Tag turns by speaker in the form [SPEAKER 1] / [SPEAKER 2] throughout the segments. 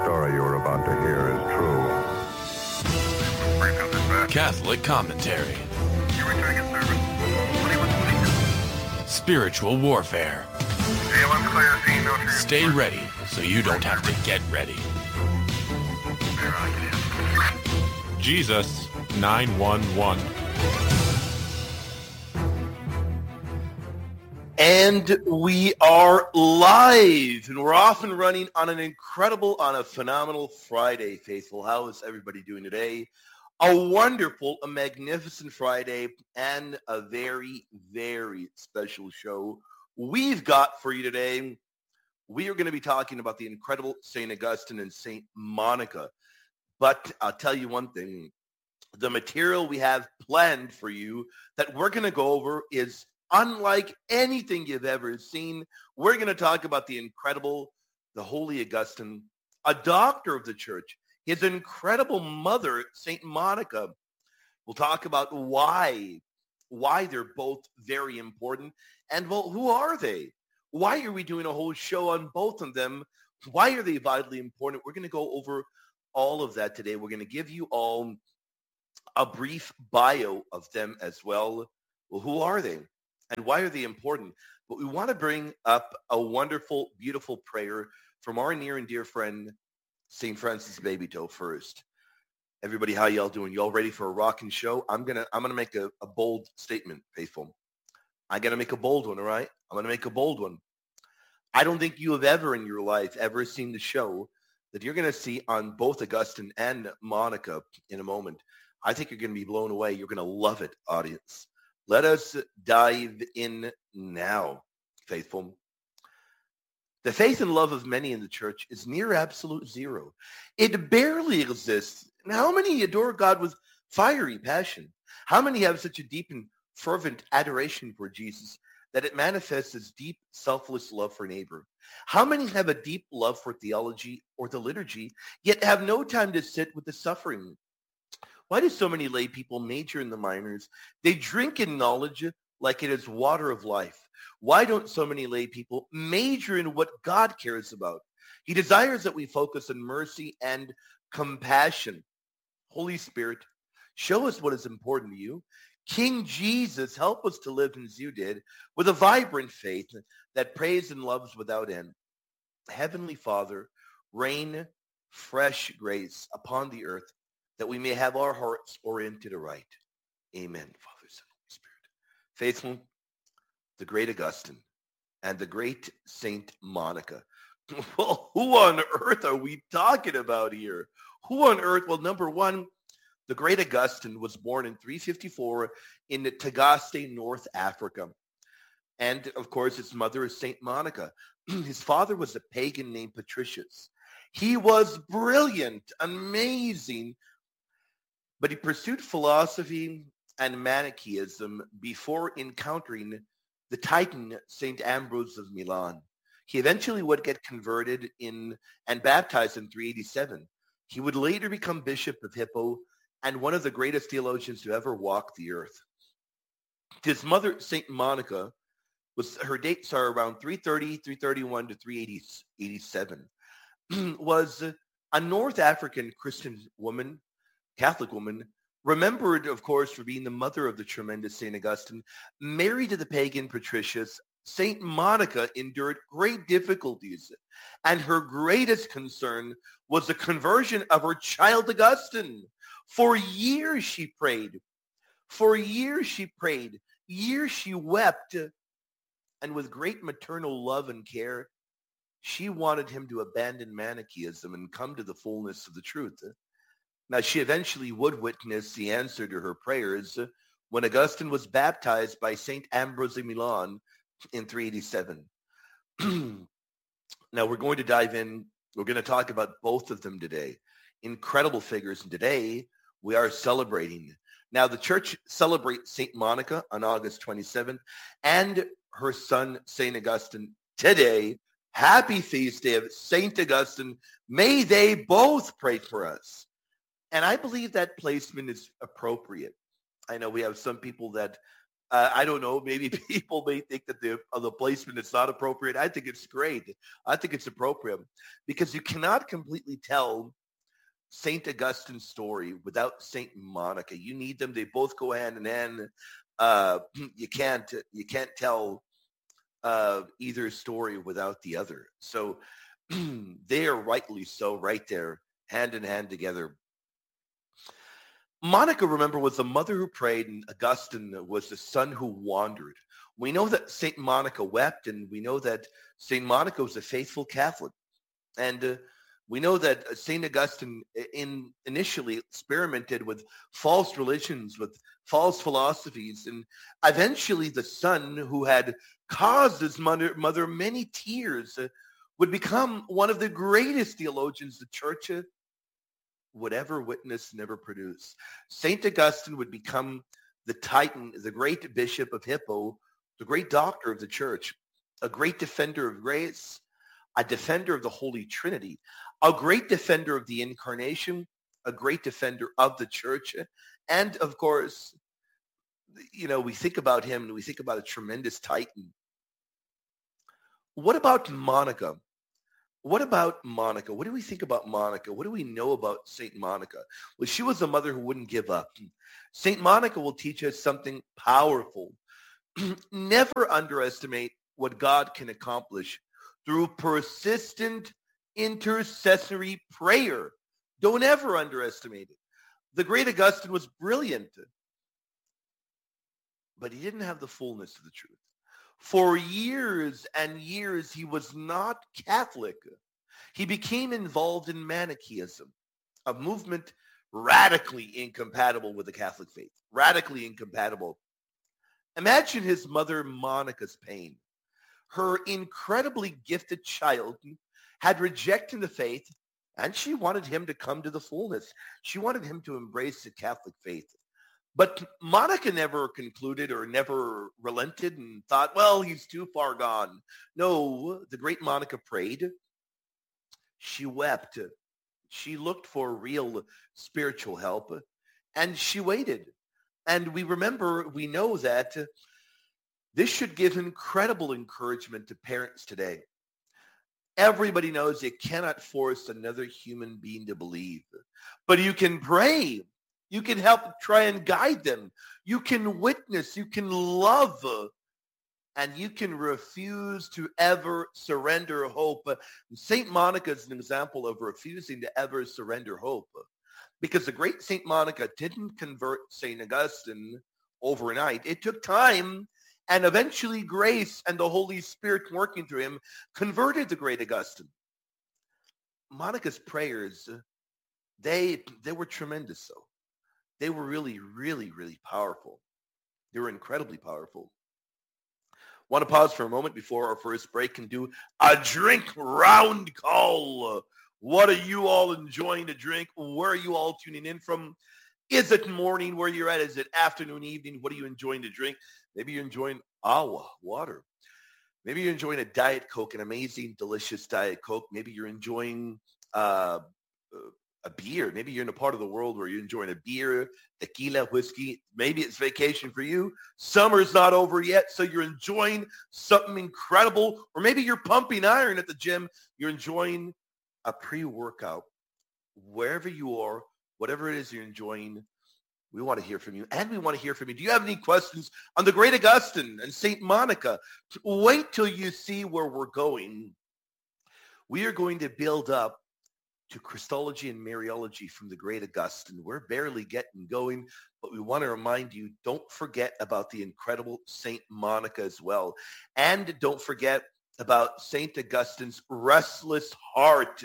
[SPEAKER 1] story you are about to hear is true.
[SPEAKER 2] Catholic commentary. Spiritual warfare. Stay ready so you don't have to get ready. Jesus 911.
[SPEAKER 3] And we are live, and we're off and running on a phenomenal Friday, faithful. How is everybody doing today? A wonderful, a magnificent Friday, and a very, very special show we've got for you today. We are going to be talking about the incredible St. Augustine and St. Monica. But I'll tell you one thing. The material we have planned for you that we're going to go over is unlike anything you've ever seen. We're going to talk about the incredible, the Holy Augustine, a doctor of the church, his incredible mother, St. Monica. We'll talk about why they're both very important. And, well, who are they? Why are we doing a whole show on both of them? Why are they vitally important? We're going to go over all of that today. We're going to give you all a brief bio of them as well. Well, who are they? And why are they important? But we want to bring up a wonderful, beautiful prayer from our near and dear friend, St. Francis Babytoe first. Everybody, how y'all doing? Y'all ready for a rocking show? I'm gonna make a bold statement, faithful. I'm gonna make a bold one, all right? I'm gonna make a bold one. I don't think you have ever in your life ever seen the show that you're gonna see on both Augustine and Monica in a moment. I think you're gonna be blown away. You're gonna love it, audience. Let us dive in now, faithful. The faith and love of many in the church is near absolute zero. It barely exists. And how many adore God with fiery passion? How many have such a deep and fervent adoration for Jesus that it manifests as deep, selfless love for neighbor? How many have a deep love for theology or the liturgy, yet have no time to sit with the suffering? Why do so many lay people major in the minors? They drink in knowledge like it is water of life. Why don't so many lay people major in what God cares about? He desires that we focus on mercy and compassion. Holy Spirit, show us what is important to you. King Jesus, help us to live as you did, with a vibrant faith that prays and loves without end. Heavenly Father, rain fresh grace upon the earth, that we may have our hearts oriented aright. Amen, Father, Son, Holy Spirit. Faithful, the great Augustine and the great Saint Monica. Well, who on earth are we talking about here? Who on earth? Well, number one, the great Augustine was born in 354 in Tagaste, North Africa. And, of course, his mother is Saint Monica. His father was a pagan named Patricius. He was brilliant, amazing, but he pursued philosophy and Manichaeism before encountering the Titan St. Ambrose of Milan. He eventually would get converted and baptized in 387. He would later become Bishop of Hippo and one of the greatest theologians to ever walk the earth. His mother, St. Monica, her dates are around 330, 331 to 387, was a North African Christian woman, Catholic woman, remembered, of course, for being the mother of the tremendous St. Augustine. Married to the pagan Patricius, St. Monica endured great difficulties, and her greatest concern was the conversion of her child Augustine. For years she prayed. For years she prayed. Years she wept. And with great maternal love and care, she wanted him to abandon Manichaeism and come to the fullness of the truth. Now, she eventually would witness the answer to her prayers when Augustine was baptized by St. Ambrose of Milan in 387. Now, we're going to dive in. We're going to talk about both of them today. Incredible figures. And today, we are celebrating. Now, the church celebrates St. Monica on August 27th and her son, St. Augustine, today. Happy feast day of St. Augustine. May they both pray for us. And I believe that placement is appropriate. I know we have some people that I don't know. Maybe people may think that the placement is not appropriate. I think it's great. I think it's appropriate because you cannot completely tell Saint Augustine's story without Saint Monica. You need them. They both go hand in hand. You can't tell either story without the other. So they are rightly so right there, hand in hand together. Monica, remember, was the mother who prayed, and Augustine was the son who wandered. We know that St. Monica wept, and we know that St. Monica was a faithful Catholic. And we know that St. Augustine initially experimented with false religions, with false philosophies, and eventually the son who had caused his mother many tears would become one of the greatest theologians the church would ever witness, never produce. St. Augustine would become the titan, the great bishop of Hippo, the great doctor of the church, a great defender of grace, a defender of the Holy Trinity, a great defender of the Incarnation, a great defender of the church. And of course, we think about him and we think about a tremendous titan. What about Monica? What about Monica? What do we think about Monica? What do we know about St. Monica? Well, she was a mother who wouldn't give up. St. Monica will teach us something powerful. Never underestimate what God can accomplish through persistent intercessory prayer. Don't ever underestimate it. The great Augustine was brilliant, but he didn't have the fullness of the truth. For years and years, he was not Catholic. He became involved in Manichaeism, a movement radically incompatible with the Catholic faith, radically incompatible. Imagine his mother Monica's pain. Her incredibly gifted child had rejected the faith, and she wanted him to come to the fullness. She wanted him to embrace the Catholic faith. But Monica never concluded or never relented and thought, well, he's too far gone. No, the great Monica prayed. She wept. She looked for real spiritual help, and she waited. And we know that this should give incredible encouragement to parents today. Everybody knows you cannot force another human being to believe, but you can pray. You can help try and guide them. You can witness. You can love. And you can refuse to ever surrender hope. St. Monica is an example of refusing to ever surrender hope. Because the great St. Monica didn't convert St. Augustine overnight. It took time, and eventually grace and the Holy Spirit working through him converted the great Augustine. Monica's prayers, they were tremendous, though. They were really, really, really powerful. They were incredibly powerful. Want to pause for a moment before our first break and do a drink round call. What are you all enjoying to drink? Where are you all tuning in from? Is it morning where you're at? Is it afternoon, evening? What are you enjoying to drink? Maybe you're enjoying agua, water. Maybe you're enjoying a Diet Coke, an amazing, delicious Diet Coke. Maybe you're enjoying a beer. Maybe you're in a part of the world where you're enjoying a beer, tequila, whiskey. Maybe it's vacation for you. Summer's not over yet, so you're enjoying something incredible. Or maybe you're pumping iron at the gym. You're enjoying a pre-workout. Wherever you are, whatever it is you're enjoying, we want to hear from you. And we want to hear from you. Do you have any questions on the great Augustine and St. Monica? Wait till you see where we're going. We are going to build up to Christology and Mariology from the great Augustine. We're barely getting going, but we want to remind you, don't forget about the incredible St. Monica as well. And don't forget about St. Augustine's restless heart.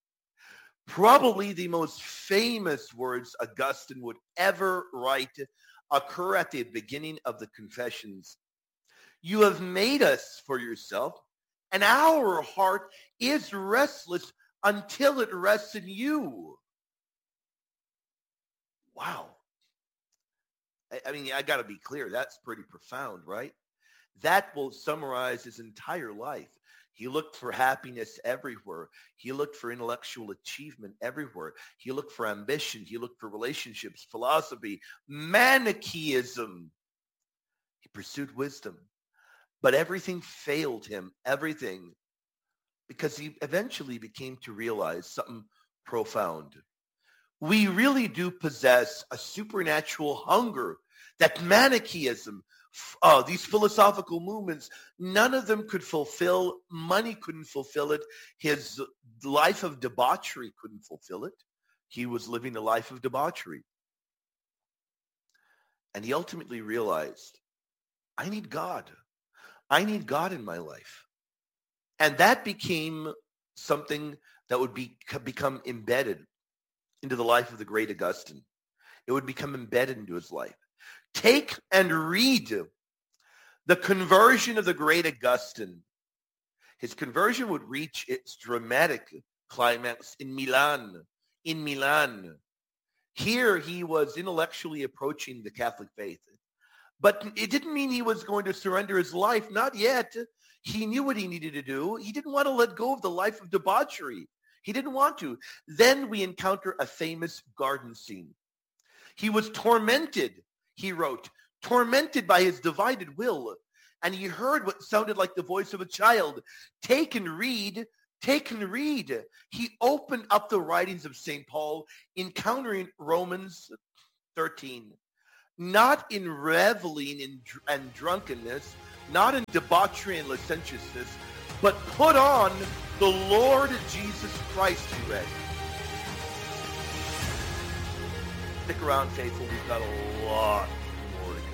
[SPEAKER 3] Probably the most famous words Augustine would ever write occur at the beginning of the Confessions. You have made us for yourself, and our heart is restless until it rests in you. Wow. I mean, I got to be clear. That's pretty profound, right? That will summarize his entire life. He looked for happiness everywhere. He looked for intellectual achievement everywhere. He looked for ambition. He looked for relationships, philosophy, Manichaeism. He pursued wisdom. But everything failed him, everything, because he eventually became to realize something profound. We really do possess a supernatural hunger, that Manichaeism, these philosophical movements, none of them could fulfill. Money couldn't fulfill it. His life of debauchery couldn't fulfill it. He was living a life of debauchery. And he ultimately realized, I need God. I need God in my life. And that became something that would become embedded into the life of the great Augustine. It would become embedded into his life. Take and read the conversion of the great Augustine. His conversion would reach its dramatic climax in Milan. In Milan. Here he was intellectually approaching the Catholic faith. But it didn't mean he was going to surrender his life. Not yet. He knew what he needed to do. He didn't want to let go of the life of debauchery. He didn't want to. Then we encounter a famous garden scene. He was tormented, he wrote, tormented by his divided will. And he heard what sounded like the voice of a child. Take and read. Take and read. He opened up the writings of St. Paul, encountering Romans 13. Not in reveling and drunkenness, not in debauchery and licentiousness, but put on the Lord Jesus Christ, he read. Stick around, faithful. We've got a lot